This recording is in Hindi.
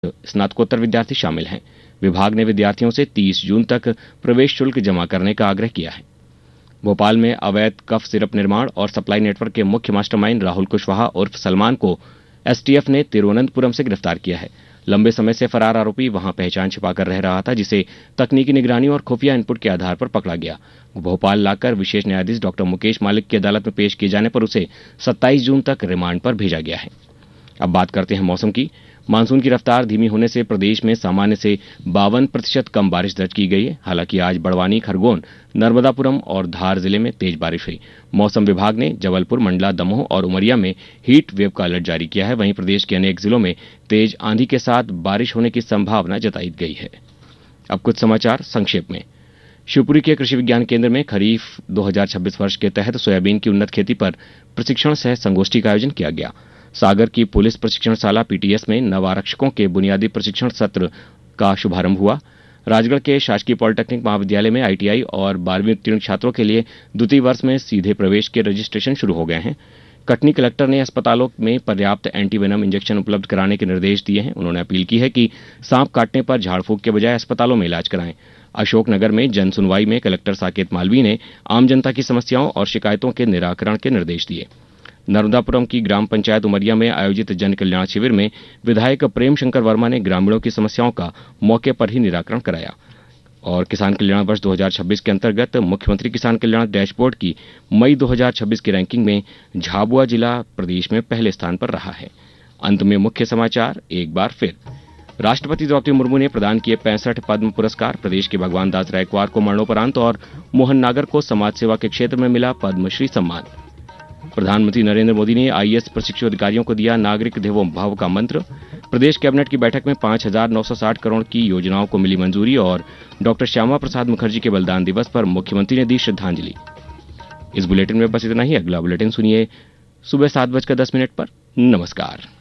स्नातकोत्तर विद्यार्थी शामिल हैं। विभाग ने विद्यार्थियों से 30 जून तक प्रवेश शुल्क जमा करने का आग्रह किया है। भोपाल में अवैध कफ सिरप निर्माण और सप्लाई नेटवर्क के मुख्य मास्टरमाइंड राहुल कुशवाहा उर्फ सलमान को एसटीएफ ने तिरुवनंतपुरम से गिरफ्तार किया है। लंबे समय से फरार आरोपी वहां पहचान छिपाकर रह रहा था, जिसे तकनीकी निगरानी और खुफिया इनपुट के आधार पर पकड़ा गया। भोपाल लाकर विशेष न्यायाधीश डॉक्टर मुकेश मालिक की अदालत में पेश किए जाने पर उसे 27 जून तक रिमांड पर भेजा गया है। अब बात करते हैं मौसम की। मानसून की रफ्तार धीमी होने से प्रदेश में सामान्य से 52% कम बारिश दर्ज की गई है। हालांकि आज बड़वानी, खरगोन, नर्मदापुरम और धार जिले में तेज बारिश हुई। मौसम विभाग ने जबलपुर, मंडला, दमोह और उमरिया में हीट वेव का अलर्ट जारी किया है। वहीं प्रदेश के अनेक जिलों में तेज आंधी के साथ बारिश होने की संभावना जताई गई है। अब कुछ समाचार संक्षेप में। शिवपुरी के कृषि विज्ञान केंद्र में खरीफ 2026 वर्ष के तहत सोयाबीन की उन्नत खेती पर प्रशिक्षण सह संगोष्ठी का आयोजन किया गया। सागर की पुलिस प्रशिक्षणशाला पीटीएस में नव आरक्षकों के बुनियादी प्रशिक्षण सत्र का शुभारंभ हुआ। राजगढ़ के शासकीय पॉलिटेक्निक महाविद्यालय में आईटीआई और 12वीं उत्तीर्ण छात्रों के लिए द्वितीय वर्ष में सीधे प्रवेश के रजिस्ट्रेशन शुरू हो गए हैं। कटनी कलेक्टर ने अस्पतालों में पर्याप्त एंटीवेनम इंजेक्शन उपलब्ध कराने के निर्देश दिए हैं। उन्होंने अपील की है कि सांप काटने पर झाड़ फूंक के बजाय अस्पतालों में इलाज कराएं। अशोकनगर में जन सुनवाई में कलेक्टर साकेत मालवीय ने आम जनता की समस्याओं और शिकायतों के निराकरण के निर्देश दिए। नर्मदापुरम की ग्राम पंचायत उमरिया में आयोजित जन कल्याण शिविर में विधायक प्रेम शंकर वर्मा ने ग्रामीणों की समस्याओं का मौके पर ही निराकरण कराया। और किसान कल्याण वर्ष 2026 के अंतर्गत मुख्यमंत्री किसान कल्याण डैशबोर्ड की मई 2026 की रैंकिंग में झाबुआ जिला प्रदेश में पहले स्थान पर रहा है। अंत में मुख्य समाचार एक बार फिर। राष्ट्रपति द्रौपदी मुर्मू ने प्रदान किए 65 पद्म पुरस्कार। प्रदेश के भगवान दास रायकवार को मरणोपरांत और मोहन नागर को समाज सेवा के क्षेत्र में मिला पद्मश्री सम्मान। प्रधानमंत्री नरेंद्र मोदी ने आईएएस प्रशिक्षु अधिकारियों को दिया नागरिक देवो भव का मंत्र। प्रदेश कैबिनेट की बैठक में 5,960 करोड़ की योजनाओं को मिली मंजूरी। और डॉक्टर श्यामा प्रसाद मुखर्जी के बलिदान दिवस पर मुख्यमंत्री ने दी श्रद्धांजलि। इस बुलेटिन में बस इतना ही। अगला बुलेटिन सुनिए सुबह 7:10 पर। नमस्कार।